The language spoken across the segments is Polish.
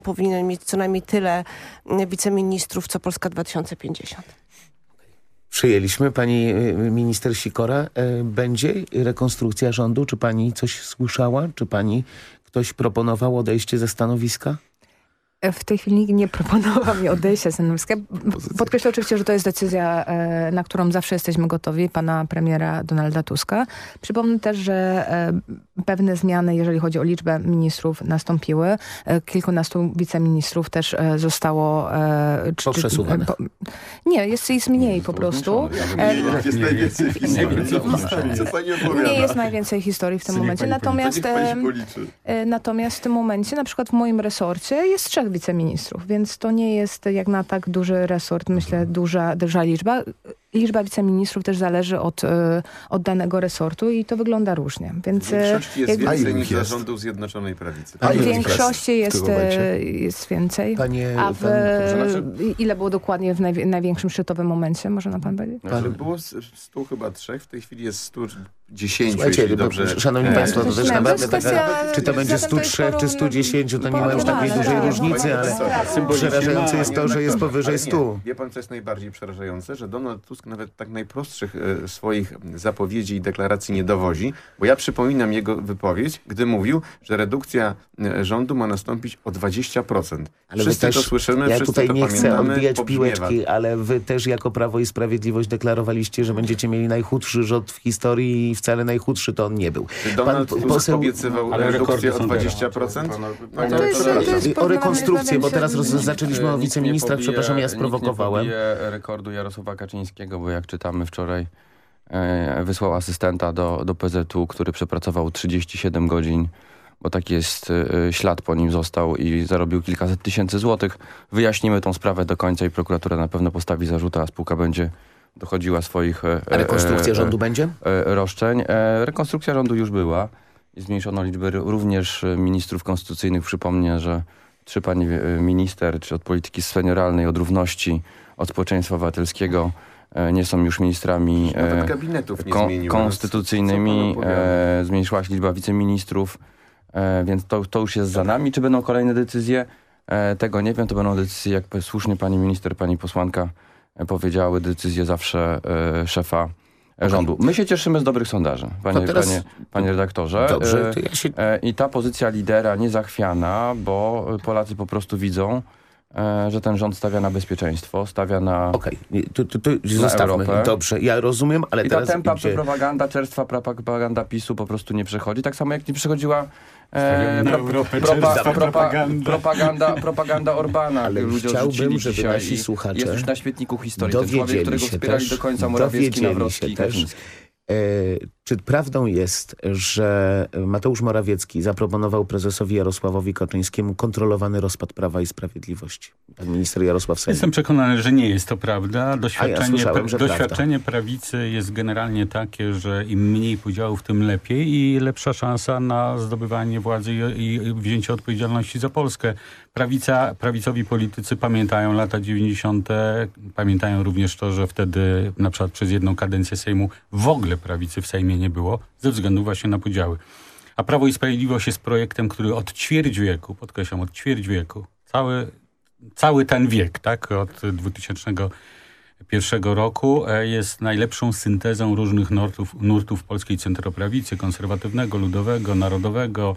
powinien mieć co najmniej tyle wiceministrów, co Polska 2050. Przyjęliśmy. Pani minister Sikora, będzie rekonstrukcja rządu? Czy pani coś słyszała? Czy pani ktoś proponował odejście ze stanowiska? W tej chwili nikt nie proponował mi odejścia ze stanowiska. Podkreślę oczywiście, że to jest decyzja, na którą zawsze jesteśmy gotowi, pana premiera Donalda Tuska. Przypomnę też, że pewne zmiany, jeżeli chodzi o liczbę ministrów, nastąpiły. Kilkunastu wiceministrów też zostało... Poprzesuwane. Nie, jest mniej po prostu. Jest najwięcej historii. Nie jest najwięcej historii w tym momencie. Natomiast w tym momencie, na przykład w moim resorcie, jest 3 wiceministrów, więc to nie jest jak na tak duży resort, myślę, duża liczba. Liczba wiceministrów też zależy od danego resortu i to wygląda różnie. Więc w większości jest więcej niż za rządów Zjednoczonej Prawicy. W większości jest więcej. Ile było dokładnie w największym szczytowym momencie? Może nam pan powiedzieć? Było 100 chyba 3, w tej chwili jest 110. Słuchajcie, szanowni państwo, to też naprawdę czy to będzie 103 czy 110, to nie ma już takiej dużej różnicy, ale przerażające jest to, że jest powyżej 100. Wie pan, co jest najbardziej przerażające? Że Donald Tusk nawet tak najprostszych swoich zapowiedzi i deklaracji nie dowozi, bo ja przypominam jego wypowiedź, gdy mówił, że redukcja rządu ma nastąpić o 20%. Ale wszyscy też, to słyszymy, ja wszyscy tutaj to nie chcę pamiętamy, odbijać pobrzmiewa. piłeczki, ale wy też jako Prawo i Sprawiedliwość deklarowaliście, że będziecie mieli najchudszy rząd w historii i wcale najchudszy to on nie był. Donald Tusk obiecywał redukcję o 20%? O rekonstrukcję, bo teraz zaczęliśmy o wiceministrach, przepraszam, ja sprowokowałem. Nikt nie pobije rekordu Jarosława Kaczyńskiego, bo jak czytamy wczoraj, wysłał asystenta do PZU, który przepracował 37 godzin, bo taki jest ślad po nim został i zarobił kilkaset tysięcy złotych. Wyjaśnimy tą sprawę do końca i prokuratura na pewno postawi zarzuty, a spółka będzie dochodziła swoich A rekonstrukcja rządu będzie? Roszczeń. Rekonstrukcja rządu już była i zmniejszono liczbę również ministrów konstytucyjnych. Przypomnę, że 3 pani minister, czy od polityki senioralnej, od równości, od społeczeństwa obywatelskiego nie są już ministrami nawet gabinetów nie zmieniło. konstytucyjnymi. Zmniejszyła się liczba wiceministrów, więc to już jest za nami. Czy będą kolejne decyzje? Tego nie wiem. To będą decyzje, jak słusznie pani minister, pani posłanka powiedziały, decyzje zawsze szefa rządu. My się cieszymy z dobrych sondaży, panie redaktorze. Dobrze, I ta pozycja lidera niezachwiana, bo Polacy po prostu widzą, że ten rząd stawia na bezpieczeństwo, stawia na zostawmy. Europę. Dobrze, ja rozumiem, ale I teraz ta tempa propaganda, czerstwa propaganda PiS-u po prostu nie przechodzi. Tak samo jak nie przechodziła propaganda Orbana. Ale chciałbym, żeby nasi słuchacze jest już na śmietniku historii. Ten człowiek, którego wspierali do końca Morawiecki, Nawrocki i Kaczyński. Czy prawdą jest, że Mateusz Morawiecki zaproponował prezesowi Jarosławowi Kaczyńskiemu kontrolowany rozpad Prawa i Sprawiedliwości? Pan minister Jarosław Sellin. Jestem przekonany, że nie jest to prawda. Doświadczenie prawda. Prawicy jest generalnie takie, że im mniej podziałów, tym lepiej i lepsza szansa na zdobywanie władzy i wzięcie odpowiedzialności za Polskę. Prawicowi politycy pamiętają lata 90. Pamiętają również to, że wtedy na przykład przez jedną kadencję Sejmu w ogóle prawicy w Sejmie nie było, ze względu właśnie na podziały. A Prawo i Sprawiedliwość jest projektem, który od ćwierć wieku, podkreślam, od ćwierć wieku, cały ten wiek, tak, od 2001 roku jest najlepszą syntezą różnych nurtów polskiej centroprawicy, konserwatywnego, ludowego, narodowego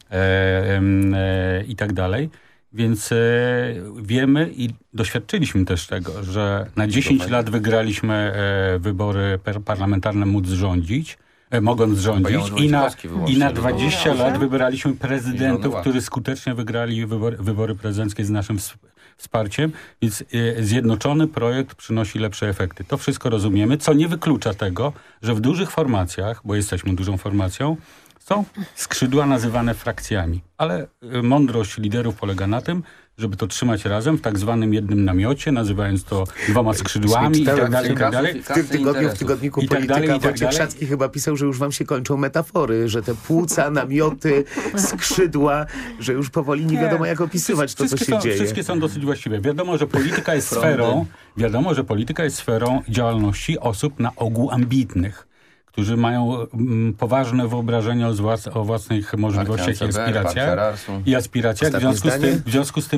i tak dalej. Więc wiemy i doświadczyliśmy też tego, że na 10 lat wygraliśmy wybory parlamentarne mogąc rządzić i na 20 lat wybieraliśmy prezydentów, którzy skutecznie wygrali wybory prezydenckie z naszym wsparciem, więc zjednoczony projekt przynosi lepsze efekty. To wszystko rozumiemy, co nie wyklucza tego, że w dużych formacjach, bo jesteśmy dużą formacją, są skrzydła nazywane frakcjami. Ale mądrość liderów polega na tym, żeby to trzymać razem w tak zwanym jednym namiocie, nazywając to 2 skrzydłami i tak dalej, i tak dalej. W tygodniku Polityka Wojciech Szacki chyba pisał, że już wam się kończą metafory, że te płuca, namioty, skrzydła, że już powoli nie wiadomo jak opisywać to, co się dzieje. Wszystkie są dosyć właściwe. Wiadomo, że polityka jest sferą działalności osób na ogół ambitnych, którzy mają poważne wyobrażenie o własnych możliwościach i aspiracjach. W związku z tym